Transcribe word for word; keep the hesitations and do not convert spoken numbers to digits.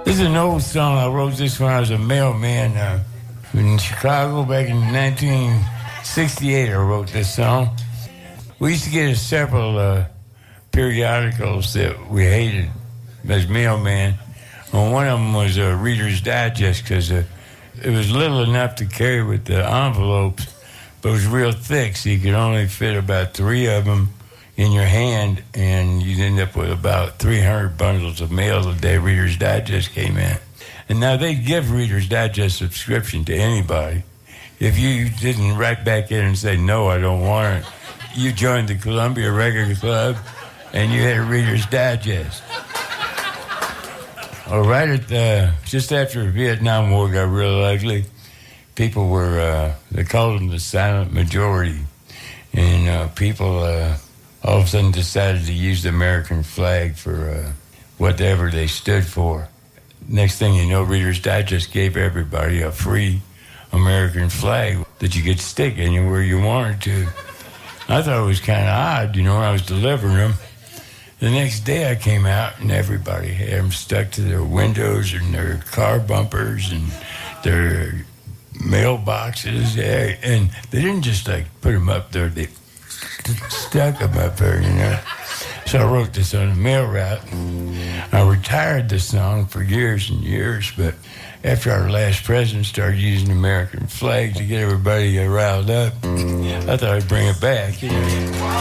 This is an old song. I wrote this when I was a mailman uh, in Chicago back in nineteen sixty-eight. I wrote this song. We used to get several uh, periodicals that we hated as mailman. And one of them was uh, Reader's Digest because uh, it was little enough to carry with the envelopes, but it was real thick, so you could only fit about three of them in your hand, and you'd end up with about three hundred bundles of mail the day Reader's Digest came in. And now they give Reader's Digest subscription to anybody. If you didn't write back in and say, no, I don't want it, you joined the Columbia Record Club, and you had a Reader's Digest. Well, right at the, just after the Vietnam War got real ugly, people were, uh, they called them the silent majority. And uh, people... Uh, all of a sudden decided to use the American flag for uh, whatever they stood for. Next thing you know, Reader's Digest gave everybody a free American flag that you could stick anywhere you wanted to. I thought it was kind of odd, you know, when I was delivering them. The next day I came out and everybody had them stuck to their windows and their car bumpers and their mailboxes. And they didn't just like put them up there, they stuck them up there, you know. So I wrote this on a mail route. I retired this song for years and years, but after our last president started using the American flag to get everybody riled up, I thought I'd bring it back, you know.